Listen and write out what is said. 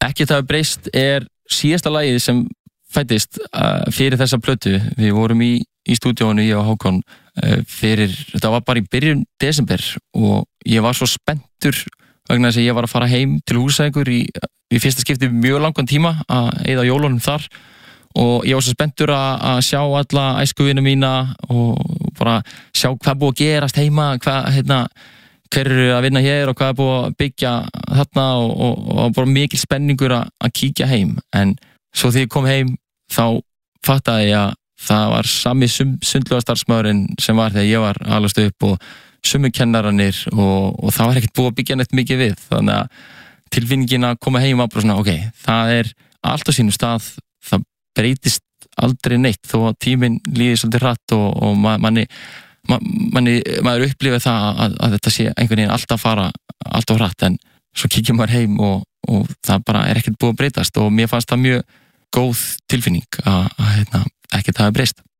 Ekkert hafi breyst síðasta lagið sem fæddist fyrir þessa plötu. Við vorum í stúdíónu, ég og Hákon, þetta var bara í byrjun desember og ég var svo spenntur vegna þess að ég var að fara heim til Húsavíkur í fyrsta skipti mjög langan tíma að eyða jólunum þar og ég var svo spenntur að sjá alla æskuvina mína og bara sjá hvað búið að gerast heima, hver eru að vinna hér og hvað búið að byggja þarna og bara mikil spenningur að kíkja heim. En svo þegar ég kom heim þá fattaði ég að það var sami sundlaugarstarfsmaðurinn sem var þegar ég var alast upp og sömu kennararnir og það var ekkert búið að byggja neitt mikið við. Þannig að tilfinningin að koma heim var bara svona, ok, það allt á sínum stað, það breytist aldrei neitt þó að tíminn líði svolítið hratt og maður upplifir það að þetta sé einhvern veginn alltaf fara alltaf hratt, en svo kíkja maður heim og það bara ekkert búið að breytast og mér fannst það mjög góð tilfinning að ekkert hafi breyst.